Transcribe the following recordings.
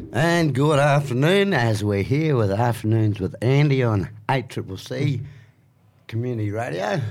And good afternoon, as we're here with Afternoons with Andy on 8CCC Community Radio,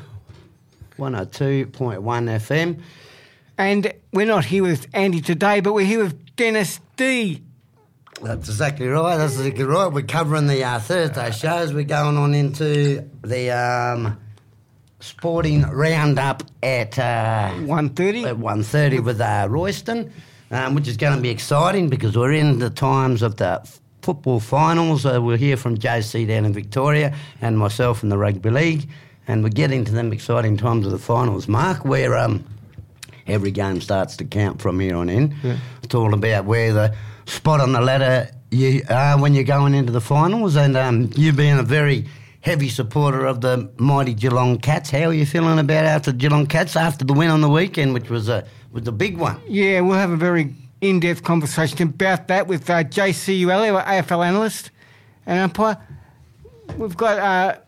102.1 FM. And we're not here with Andy today, but we're here with Dennis D. That's exactly right. We're covering the Thursday shows. We're going on into the sporting roundup at 1:30. At 1:30 with Royston, which is going to be exciting because we're in the times of the football finals. We'll hear from JC down in Victoria and myself in the Rugby League, and we're getting to them exciting times of the finals, Mark, where every game starts to count from here on in. Yeah. It's all about where the spot on the ladder you are when you're going into the finals, and you being a very heavy supporter of the mighty Geelong Cats. How are you feeling about after Geelong Cats after the win on the weekend, which was a big one? Yeah, we'll have a very in-depth conversation about that with JC Ueli, our AFL analyst and umpire. We've got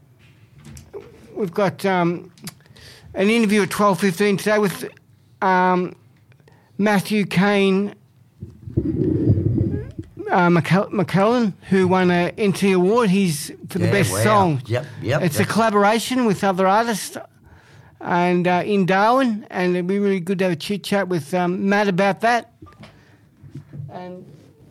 an interview at 12:15 today with Matthew Kane McKellen, who won an NT Award. He's for the best song. Yep. It's a collaboration with other artists and in Darwin, and it'd be really good to have a chit-chat with Matt about that. And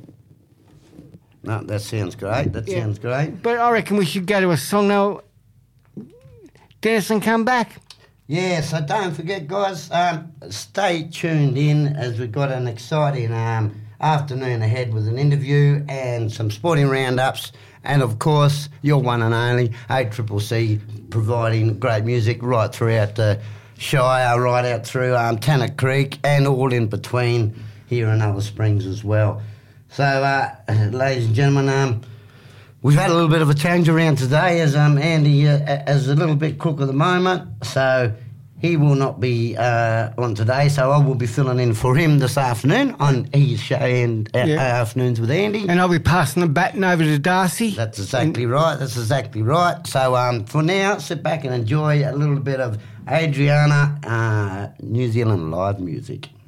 no, that sounds great. Sounds great. But I reckon we should go to a song now, Dennis, and come back. Yeah, so don't forget, guys, stay tuned in as we've got an exciting afternoon ahead with an interview and some sporting roundups, and of course your one and only 8CCC providing great music right throughout the Shire, right out through Tannock Creek and all in between here in Alice Springs as well. So ladies and gentlemen, we've had a little bit of a change around today as Andy is a little bit crook at the moment, so he will not be on today, so I will be filling in for him this afternoon on his show and Afternoons with Andy. And I'll be passing the baton over to Darcy. That's exactly right. So for now, sit back and enjoy a little bit of Adriana, New Zealand live music.